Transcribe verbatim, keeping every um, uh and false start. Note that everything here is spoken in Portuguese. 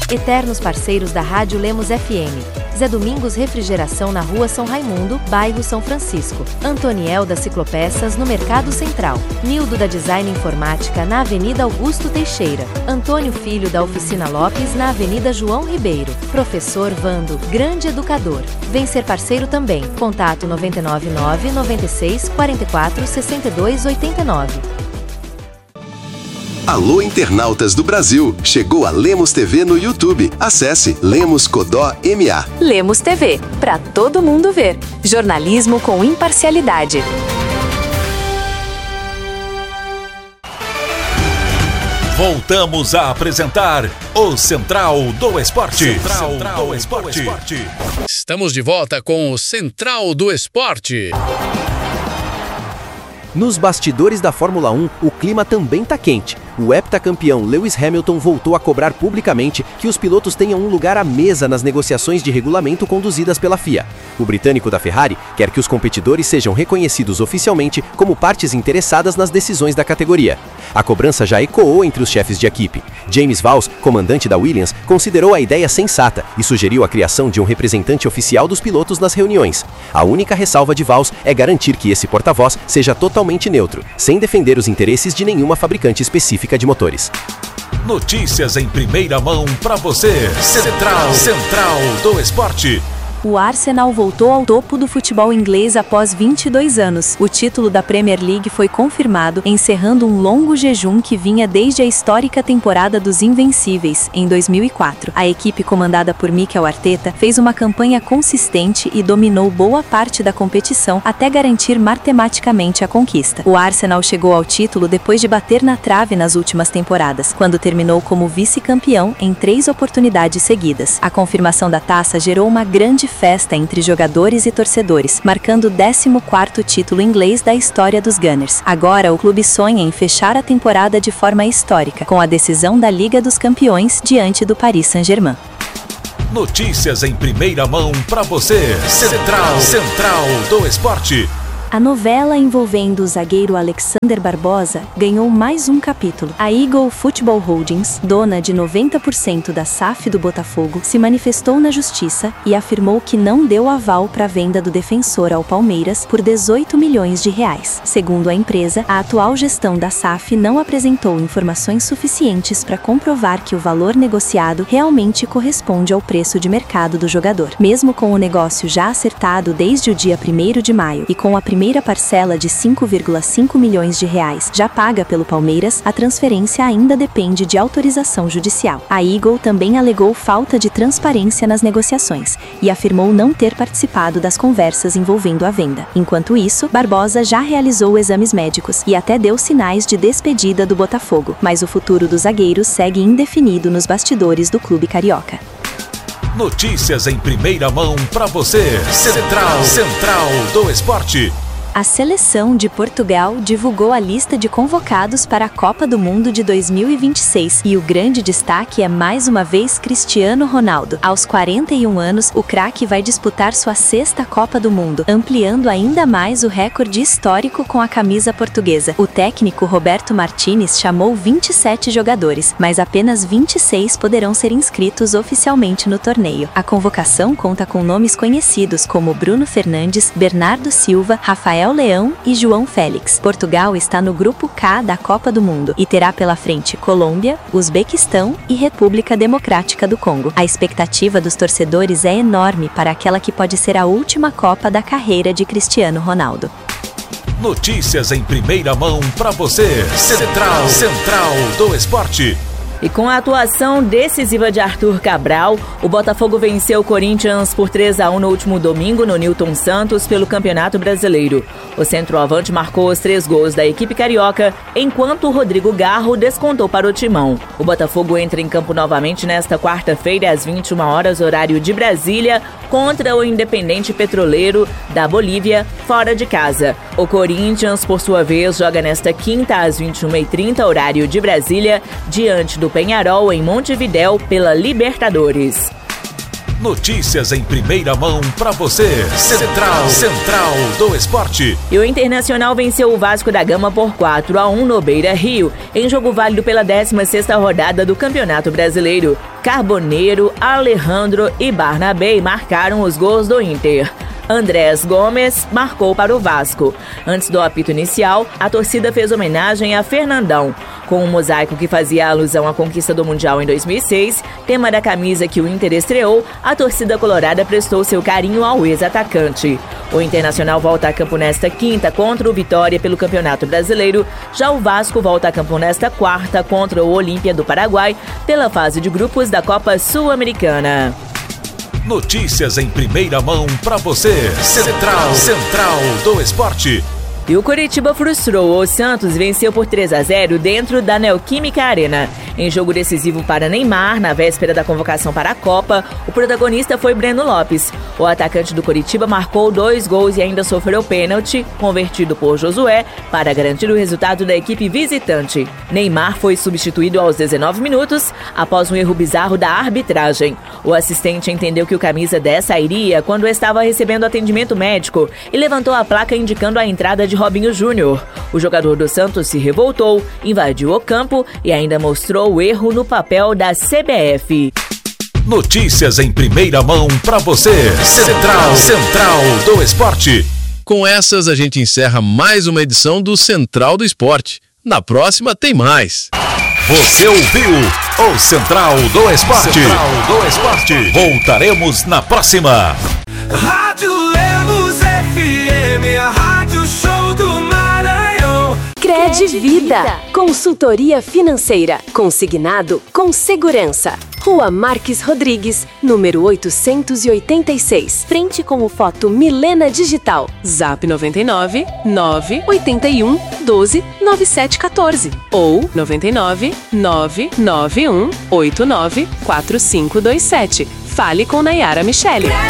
Eternos parceiros da Rádio Lemos F M. Zé Domingos Refrigeração na Rua São Raimundo, bairro São Francisco. Antoniel da Ciclopeças no Mercado Central. Nildo da Design Informática na Avenida Augusto Teixeira. Antônio Filho da Oficina Lopes na Avenida João Ribeiro. Professor Vando, grande educador. Vem ser parceiro também. Contato nove nove nove, nove seis, quatro quatro, seis dois oito nove. Alô, internautas do Brasil! Chegou a Lemos T V no YouTube. Acesse Lemos Codó M A. Lemos T V, para todo mundo ver. Jornalismo com imparcialidade. Voltamos a apresentar o Central do Esporte. Central, Central do Esporte. Esporte. Estamos de volta com o Central do Esporte. Nos bastidores da Fórmula um, o clima também tá quente. O heptacampeão Lewis Hamilton voltou a cobrar publicamente que os pilotos tenham um lugar à mesa nas negociações de regulamento conduzidas pela F I A. O britânico da Ferrari quer que os competidores sejam reconhecidos oficialmente como partes interessadas nas decisões da categoria. A cobrança já ecoou entre os chefes de equipe. James Vowles, comandante da Williams, considerou a ideia sensata e sugeriu a criação de um representante oficial dos pilotos nas reuniões. A única ressalva de Vowles é garantir que esse porta-voz seja totalmente neutro, sem defender os interesses de nenhuma fabricante específica de motores. Notícias em primeira mão para você. Central, Central do Esporte. O Arsenal voltou ao topo do futebol inglês após vinte e dois anos. O título da Premier League foi confirmado, encerrando um longo jejum que vinha desde a histórica temporada dos Invencíveis, em dois mil e quatro. A equipe comandada por Mikel Arteta fez uma campanha consistente e dominou boa parte da competição até garantir matematicamente a conquista. O Arsenal chegou ao título depois de bater na trave nas últimas temporadas, quando terminou como vice-campeão em três oportunidades seguidas. A confirmação da taça gerou uma grande festa entre jogadores e torcedores, marcando o décimo quarto título inglês da história dos Gunners. Agora, o clube sonha em fechar a temporada de forma histórica, com a decisão da Liga dos Campeões diante do Paris Saint-Germain. Notícias em primeira mão para você. Central, Central do Esporte. A novela envolvendo o zagueiro Alexander Barbosa ganhou mais um capítulo. A Eagle Football Holdings, dona de noventa por cento da S A F do Botafogo, se manifestou na justiça e afirmou que não deu aval para a venda do defensor ao Palmeiras por dezoito milhões de reais. Segundo a empresa, a atual gestão da S A F não apresentou informações suficientes para comprovar que o valor negociado realmente corresponde ao preço de mercado do jogador. Mesmo com o negócio já acertado desde o dia primeiro de maio e com a primeira primeira parcela de cinco vírgula cinco milhões de reais já paga pelo Palmeiras, a transferência ainda depende de autorização judicial. A Eagle também alegou falta de transparência nas negociações e afirmou não ter participado das conversas envolvendo a venda. Enquanto isso, Barbosa já realizou exames médicos e até deu sinais de despedida do Botafogo, mas o futuro do zagueiro segue indefinido nos bastidores do clube carioca. Notícias em primeira mão para você. Central, Central do Esporte. A seleção de Portugal divulgou a lista de convocados para a Copa do Mundo de dois mil e vinte e seis e o grande destaque é mais uma vez Cristiano Ronaldo. Aos quarenta e um anos, o craque vai disputar sua sexta Copa do Mundo, ampliando ainda mais o recorde histórico com a camisa portuguesa. O técnico Roberto Martínez chamou vinte e sete jogadores, mas apenas vinte e seis poderão ser inscritos oficialmente no torneio. A convocação conta com nomes conhecidos como Bruno Fernandes, Bernardo Silva, Rafael Leão e João Félix. Portugal está no grupo K da Copa do Mundo e terá pela frente Colômbia, Uzbequistão e República Democrática do Congo. A expectativa dos torcedores é enorme para aquela que pode ser a última Copa da carreira de Cristiano Ronaldo. Notícias em primeira mão para você. Central, Central do Esporte. E com a atuação decisiva de Arthur Cabral, o Botafogo venceu o Corinthians por três a um no último domingo no Newton Santos pelo Campeonato Brasileiro. O centroavante marcou os três gols da equipe carioca, enquanto o Rodrigo Garro descontou para o timão. O Botafogo entra em campo novamente nesta quarta-feira às vinte e uma horas, horário de Brasília, contra o Independente Petroleiro da Bolívia, fora de casa. O Corinthians, por sua vez, joga nesta quinta às vinte e uma e trinta, horário de Brasília, diante do Peñarol em Montevidéu pela Libertadores. Notícias em primeira mão para você. Central, Central do Esporte. E o Internacional venceu o Vasco da Gama por quatro a um no Beira-Rio, em jogo válido pela décima sexta rodada do Campeonato Brasileiro. Carboneiro, Alejandro e Barnabé marcaram os gols do Inter. Andrés Gomes marcou para o Vasco. Antes do apito inicial, a torcida fez homenagem a Fernandão. Com um mosaico que fazia alusão à conquista do Mundial em dois mil e seis, tema da camisa que o Inter estreou, a torcida colorada prestou seu carinho ao ex-atacante. O Internacional volta a campo nesta quinta contra o Vitória pelo Campeonato Brasileiro. Já o Vasco volta a campo nesta quarta contra o Olímpia do Paraguai pela fase de grupos da Copa Sul-Americana. Notícias em primeira mão para você. Central, Central do Esporte. E o Coritiba frustrou o Santos e venceu por três a zero dentro da Neoquímica Arena. Em jogo decisivo para Neymar, na véspera da convocação para a Copa, o protagonista foi Breno Lopes. O atacante do Coritiba marcou dois gols e ainda sofreu pênalti, convertido por Josué, para garantir o resultado da equipe visitante. Neymar foi substituído aos dezenove minutos, após um erro bizarro da arbitragem. O assistente entendeu que o camisa dez sairia quando estava recebendo atendimento médico e levantou a placa indicando a entrada de Robinho Júnior. O jogador do Santos se revoltou, invadiu o campo e ainda mostrou o erro no papel da C B F. Notícias em primeira mão para você. Central, Central do Esporte. Com essas, a gente encerra mais uma edição do Central do Esporte. Na próxima tem mais. Você ouviu o Central do Esporte. Central do Esporte. Voltaremos na próxima. Rádio Lemos F M, a Rádio Show do Maranhão. Cred Vida, consultoria financeira, consignado com segurança. Rua Marques Rodrigues, número oitocentos e oitenta e seis, frente com o Foto Milena Digital. Zap noventa e nove, nove oito um, doze, nove sete um quatro ou noventa e nove, nove nove um, oito nove, quatro cinco dois sete. Fale com Nayara Michele.